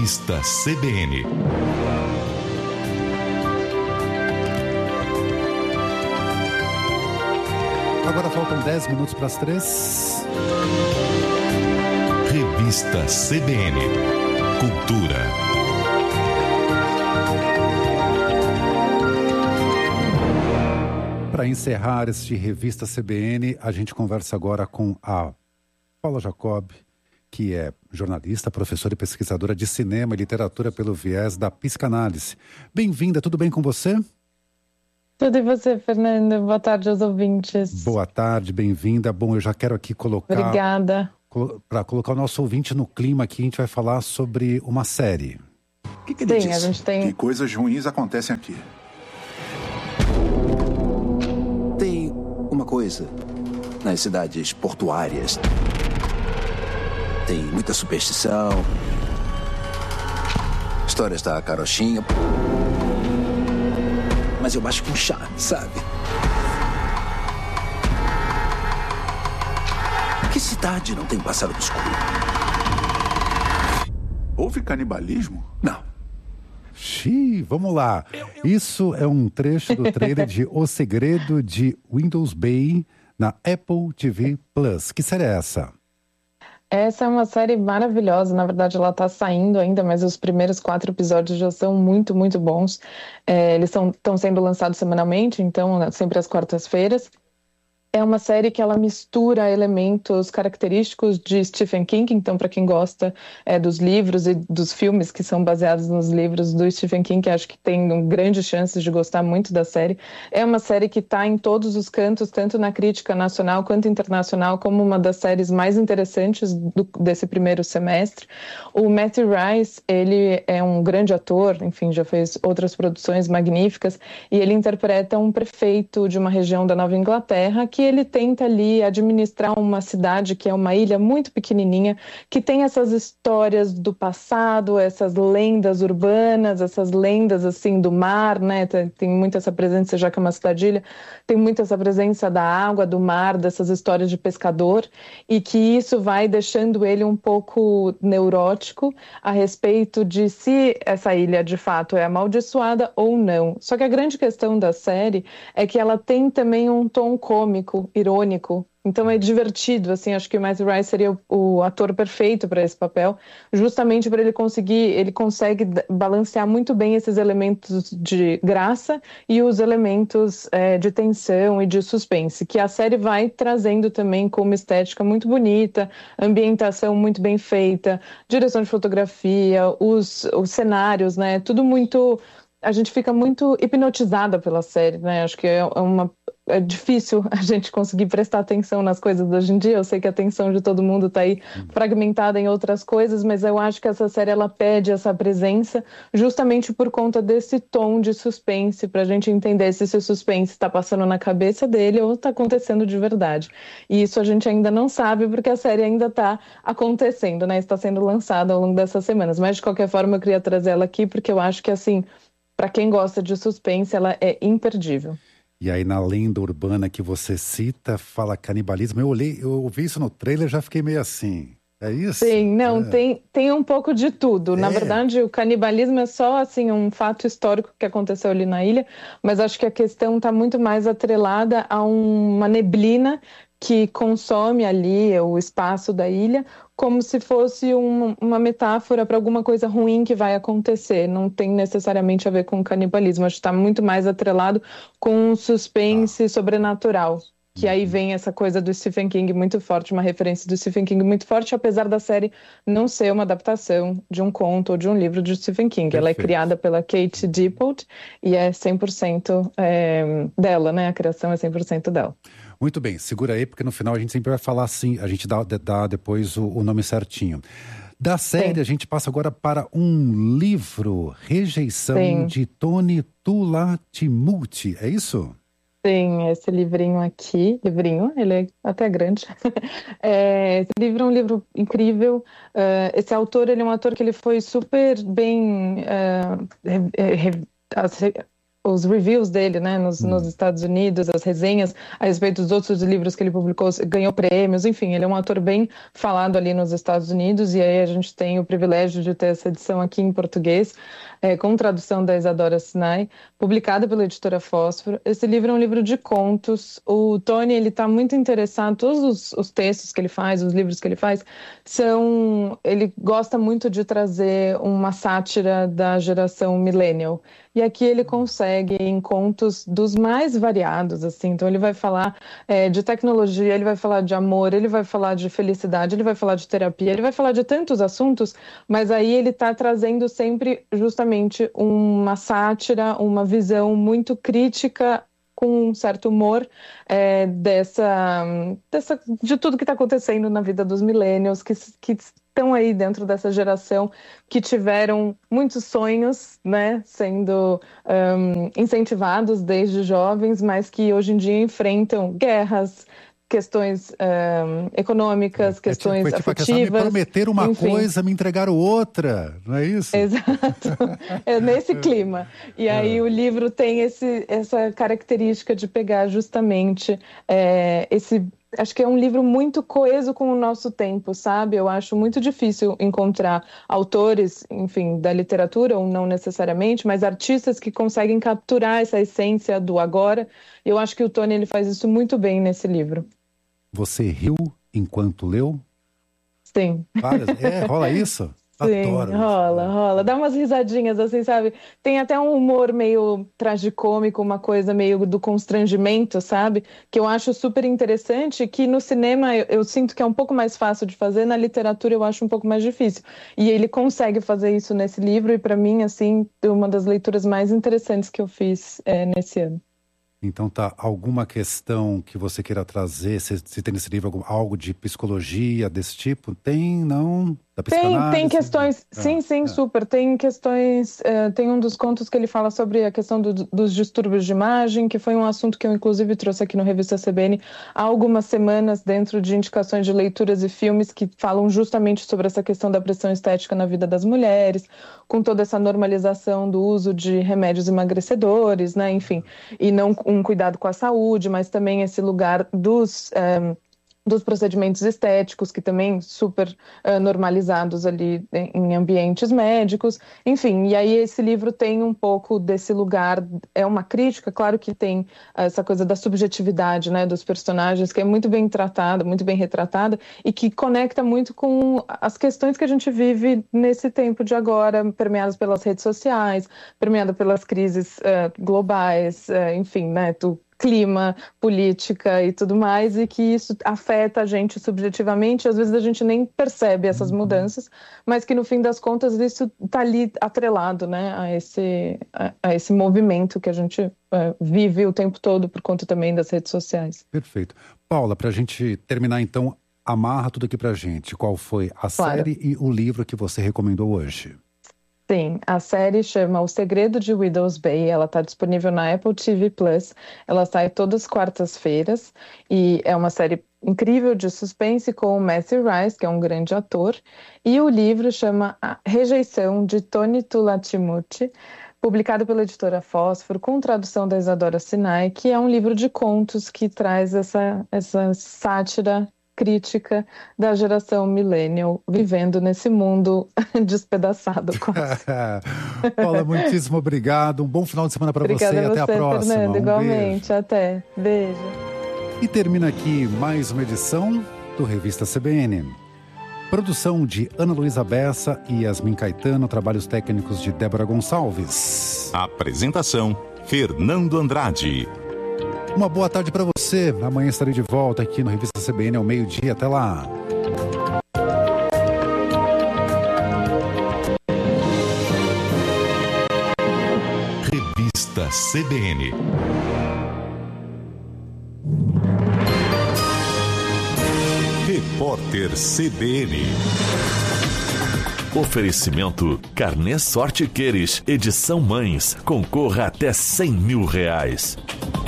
Revista CBN. Agora faltam 10 minutos para as 3. Revista CBN. Cultura. Para encerrar este Revista CBN, a gente conversa agora com a Paula Jacob, que é jornalista, professora e pesquisadora de cinema e literatura pelo viés da psicanálise. Bem-vinda, tudo bem com você? Tudo e você, Fernando? Boa tarde aos ouvintes. Boa tarde, bem-vinda. Bom, eu já quero aqui Obrigada. Para colocar o nosso ouvinte no clima aqui, a gente vai falar sobre uma série. O que ele disse? A gente tem... Que coisas ruins acontecem aqui. Tem uma coisa nas cidades portuárias. Tem muita superstição, histórias da carochinha, mas eu acho que um charme, sabe? Que cidade não tem pássaro escuro? Houve canibalismo? Não. Xiii, vamos lá. Isso é um trecho do trailer de O Segredo de Windows Bay na Apple TV Plus. Que série é essa? Essa é uma série maravilhosa, na verdade ela está saindo ainda, mas os primeiros 4 episódios já são muito, muito bons. Eles estão sendo lançados semanalmente, então sempre às quartas-feiras. É uma série que ela mistura elementos característicos de Stephen King, então para quem gosta dos livros e dos filmes que são baseados nos livros do Stephen King, acho que tem grandes chances de gostar muito da série. É uma série que está em todos os cantos, tanto na crítica nacional quanto internacional, como uma das séries mais interessantes desse primeiro semestre. O Matthew Rice, ele é um grande ator, enfim, já fez outras produções magníficas, e ele interpreta um prefeito de uma região da Nova Inglaterra que ele tenta ali administrar uma cidade que é uma ilha muito pequenininha, que tem essas histórias do passado, essas lendas urbanas, essas lendas assim do mar, né? Tem muito essa presença, já que é uma cidade-ilha, tem muito essa presença da água, do mar, dessas histórias de pescador, e que isso vai deixando ele um pouco neurótico a respeito de se essa ilha de fato é amaldiçoada ou não. Só que a grande questão da série é que ela tem também um tom cômico, irônico, então é divertido, assim, acho que o Matthew Rice seria o ator perfeito para esse papel, justamente para ele consegue balancear muito bem esses elementos de graça e os elementos de tensão e de suspense, que a série vai trazendo também com uma estética muito bonita, ambientação muito bem feita, direção de fotografia, os cenários, né, tudo muito... A gente fica muito hipnotizada pela série, né? Acho que é difícil a gente conseguir prestar atenção nas coisas de hoje em dia. Eu sei que a atenção de todo mundo está aí fragmentada em outras coisas, mas eu acho que essa série ela pede essa presença justamente por conta desse tom de suspense, para a gente entender se esse suspense está passando na cabeça dele ou está acontecendo de verdade. E isso a gente ainda não sabe porque a série ainda está acontecendo, né? Está sendo lançada ao longo dessas semanas. Mas de qualquer forma eu queria trazer ela aqui porque eu acho que assim, para quem gosta de suspense, ela é imperdível. E aí na lenda urbana que você cita, fala canibalismo. Eu ouvi isso no trailer, já fiquei meio assim. É isso? Sim, não, tem um pouco de tudo. Na verdade, o canibalismo é só assim, um fato histórico que aconteceu ali na ilha, mas acho que a questão está muito mais atrelada a uma neblina que consome ali o espaço da ilha, como se fosse uma metáfora para alguma coisa ruim que vai acontecer. Não tem necessariamente a ver com canibalismo, acho que está muito mais atrelado com um suspense sobrenatural. Que aí vem essa coisa do Stephen King muito forte, uma referência do Stephen King muito forte, apesar da série não ser uma adaptação de um conto ou de um livro de Stephen King. Perfeito. Ela é criada pela Kate Dippold e é 100% dela, né? A criação é 100% dela. Muito bem, segura aí, porque no final a gente sempre vai falar assim, a gente dá depois o nome certinho. Da série, sim, a gente passa agora para um livro, Rejeição, sim, de Tony Tulatimulti, é isso? Sim, esse livrinho aqui, ele é até grande. Esse livro é um livro incrível. Esse autor, ele é um autor que ele foi super bem os reviews dele, né, nos Estados Unidos, as resenhas a respeito dos outros livros que ele publicou, ganhou prêmios, enfim, ele é um autor bem falado ali nos Estados Unidos, e aí a gente tem o privilégio de ter essa edição aqui em português, com tradução da Isadora Sinai, publicada pela editora Fósforo. Esse livro é um livro de contos. O Tony, ele está muito interessado, todos os textos que ele faz, os livros que ele faz, ele gosta muito de trazer uma sátira da geração millennial. E aqui ele consegue em contos dos mais variados, assim. Então ele vai falar de tecnologia, ele vai falar de amor, ele vai falar de felicidade, ele vai falar de terapia, ele vai falar de tantos assuntos, mas aí ele está trazendo sempre justamente uma sátira, uma visão muito crítica, com um certo humor de tudo que está acontecendo na vida dos millennials, que estão aí dentro dessa geração, que tiveram muitos sonhos, né, sendo incentivados desde jovens, mas que hoje em dia enfrentam guerras, questões econômicas, questões afetivas. Me prometer uma coisa, me entregaram outra, não é isso? Exato, é nesse clima. E aí o livro tem essa característica de pegar justamente acho que é um livro muito coeso com o nosso tempo, sabe? Eu acho muito difícil encontrar autores, enfim, da literatura, ou não necessariamente, mas artistas que conseguem capturar essa essência do agora. Eu acho que o Tony, ele faz isso muito bem nesse livro. Você riu enquanto leu? Sim. Rola isso? Sim, adoro. Rola. Dá umas risadinhas, assim, sabe? Tem até um humor meio tragicômico, uma coisa meio do constrangimento, sabe? Que eu acho super interessante, que no cinema eu sinto que é um pouco mais fácil de fazer, na literatura eu acho um pouco mais difícil. E ele consegue fazer isso nesse livro, e para mim, assim, uma das leituras mais interessantes que eu fiz nesse ano. Então tá, alguma questão que você queira trazer, se tem nesse livro algo de psicologia desse tipo? Tem, não? Da psicanálise? Tem questões, sim, super. Tem questões, tem um dos contos que ele fala sobre a questão dos distúrbios de imagem, que foi um assunto que eu inclusive trouxe aqui no Revista CBN há algumas semanas, dentro de indicações de leituras e filmes que falam justamente sobre essa questão da pressão estética na vida das mulheres, com toda essa normalização do uso de remédios emagrecedores, né, enfim, e não um cuidado com a saúde, mas também esse lugar dos procedimentos estéticos, que também super normalizados ali em ambientes médicos, enfim, e aí esse livro tem um pouco desse lugar, é uma crítica, claro que tem essa coisa da subjetividade, né, dos personagens, que é muito bem tratada, muito bem retratada, e que conecta muito com as questões que a gente vive nesse tempo de agora, permeadas pelas redes sociais, permeada pelas crises globais, enfim, né, clima, política e tudo mais, e que isso afeta a gente subjetivamente, às vezes a gente nem percebe essas mudanças, mas que no fim das contas isso está ali atrelado, né, a esse movimento que a gente vive o tempo todo por conta também das redes sociais. Perfeito. Paula, para a gente terminar então, amarra tudo aqui pra gente. Qual foi a série e o livro que você recomendou hoje? Sim, a série chama O Segredo de Widow's Bay, ela está disponível na Apple TV+, ela sai todas as quartas-feiras, e é uma série incrível de suspense com o Matthew Rice, que é um grande ator, e o livro chama A Rejeição, de Tony Tulatimucci, publicado pela editora Fósforo, com tradução da Isadora Sinai, que é um livro de contos que traz essa sátira crítica da geração millennial vivendo nesse mundo despedaçado quase. Paula, muitíssimo obrigado. Um bom final de semana para você e até a próxima. Fernando, igualmente. Até. Beijo. E termina aqui mais uma edição do Revista CBN. Produção de Ana Luísa Bessa e Yasmin Caetano, trabalhos técnicos de Débora Gonçalves. Apresentação, Fernando Andrade. Uma boa tarde para você. Amanhã estarei de volta aqui no Revista CBN ao meio-dia. Até lá. Revista CBN. Repórter CBN. Oferecimento Carnê Sorte Queires, edição Mães. Concorra até R$100 mil.